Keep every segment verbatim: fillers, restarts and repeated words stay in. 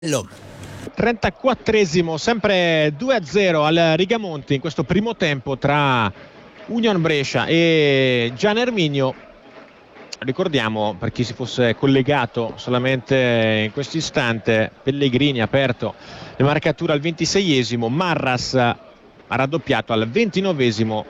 trentaquattresimo, sempre due a zero al Rigamonti in questo primo tempo tra Union Brescia e Gian Erminio. Ricordiamo, per chi si fosse collegato solamente in questo istante, Pellegrini ha aperto le marcature al ventiseiesimo, Marras ha raddoppiato al ventinovesimo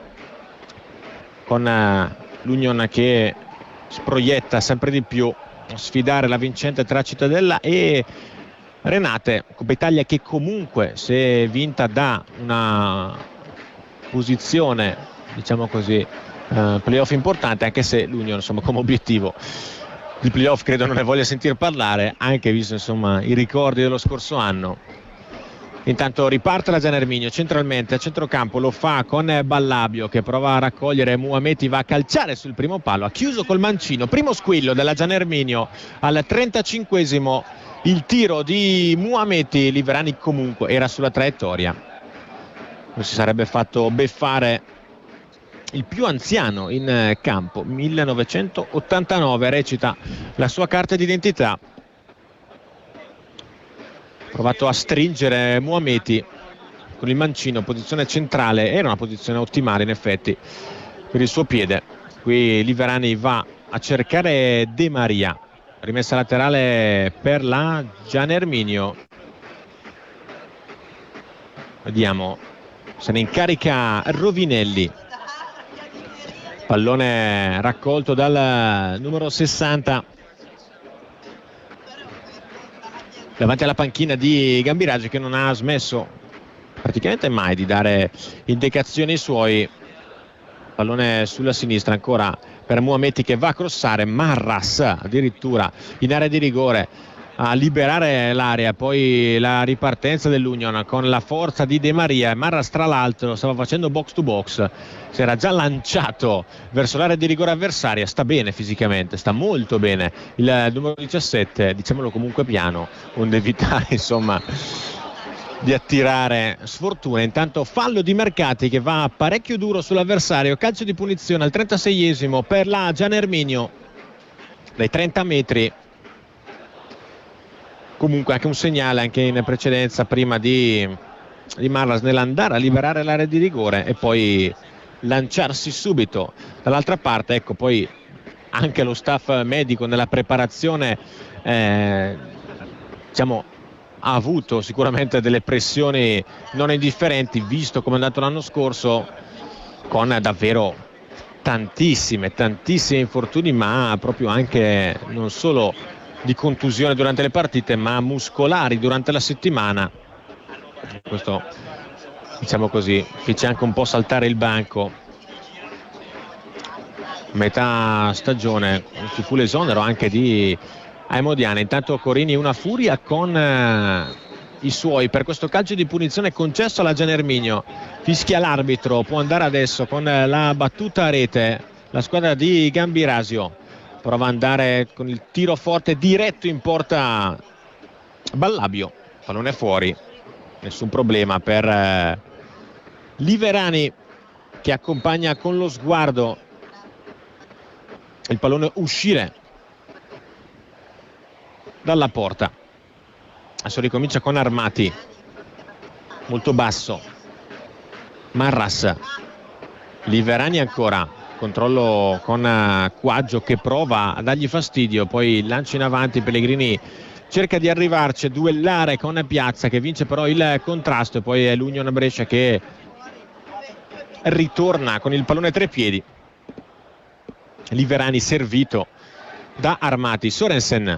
con l'Union che si proietta sempre di più a sfidare la vincente tra Cittadella e Renate. Coppa Italia che comunque, se vinta, da una posizione, diciamo così, uh, playoff importante, anche se l'Union, insomma, come obiettivo di playoff credo non ne voglia sentir parlare, anche visto, insomma, i ricordi dello scorso anno. Intanto riparte la Gian Erminio centralmente a centrocampo, lo fa con Ballabio che prova a raccogliere Muameti, va a calciare sul primo palo, ha chiuso col mancino, primo squillo della Gian Erminio al trentacinquesimo. Il tiro di Muameti, Liverani comunque era sulla traiettoria, non si sarebbe fatto beffare il più anziano in campo, millenovecentottantanove recita la sua carta d'identità. Provato a stringere Muameti con il mancino, posizione centrale, era una posizione ottimale in effetti per il suo piede. Qui Liverani va a cercare De Maria, rimessa laterale per la Gian Erminio. Vediamo, se ne incarica Rovinelli, pallone raccolto dal numero sessanta davanti alla panchina di Gambiraggi, che non ha smesso praticamente mai di dare indicazioni ai suoi. Pallone sulla sinistra ancora per Muameti che va a crossare, Marras addirittura in area di rigore a liberare l'area. Poi la ripartenza dell'Union con la forza di De Maria. Marras tra l'altro stava facendo box to box, si era già lanciato verso l'area di rigore avversaria, sta bene fisicamente, sta molto bene il numero diciassette, diciamolo comunque piano, onde evitare insomma di attirare sfortuna. Intanto fallo di Mercati che va parecchio duro sull'avversario, calcio di punizione al trentaseiesimo per la Gian Erminio dai trenta metri. Comunque anche un segnale anche in precedenza prima di, di Marras nell'andare a liberare l'area di rigore e poi lanciarsi subito dall'altra parte. Ecco, poi anche lo staff medico nella preparazione eh, diciamo ha avuto sicuramente delle pressioni non indifferenti, visto come è andato l'anno scorso, con davvero tantissime tantissimi infortuni, ma proprio anche non solo di contusione durante le partite, ma muscolari durante la settimana. Questo, diciamo così, fece anche un po' saltare il banco. Metà stagione ci fu l'esonero anche di Aimodiana. Intanto Corini una furia con eh, i suoi per questo calcio di punizione concesso alla Gian Erminio. Fischia l'arbitro, può andare adesso con la battuta a rete la squadra di Gambirasio. Prova ad andare con il tiro forte diretto in porta Ballabio, pallone fuori, nessun problema per eh, Liverani che accompagna con lo sguardo il pallone uscire dalla porta. Adesso ricomincia con Armati, molto basso, Marras, Liverani ancora, controllo con Quaggio che prova a dargli fastidio, poi lancio in avanti, Pellegrini cerca di arrivarci, duellare con Piazza che vince però il contrasto, e poi è l'Union Brescia che ritorna con il pallone tre piedi. Liverani servito da Armati, Sorensen,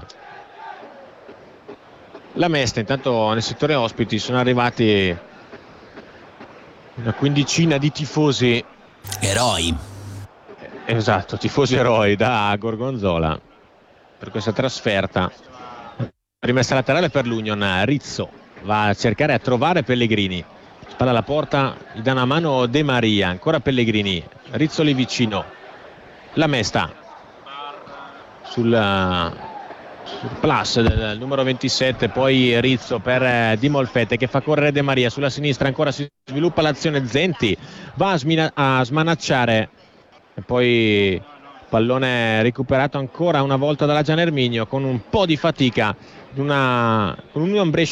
la Mesta. Intanto nel settore ospiti sono arrivati una quindicina di tifosi eroi, esatto, tifosi eroi da Gorgonzola per questa trasferta. Rimessa laterale per l'Union, Rizzo va a cercare a trovare Pellegrini, spalla alla porta, gli dà una mano De Maria, ancora Pellegrini, Rizzo lì vicino, la Mesta sul, sul plus del numero ventisette, poi Rizzo per eh, Di Molfette che fa correre De Maria sulla sinistra, ancora si sviluppa l'azione, Zenti va a, smina- a smanacciare e poi pallone recuperato ancora una volta dalla Gian Erminio con un po' di fatica una, con un Union Brescia